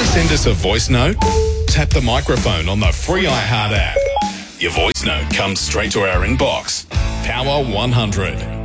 send us a voice note? Tap the microphone on the free iHeart app. Your voice note comes straight to our inbox. Power 100.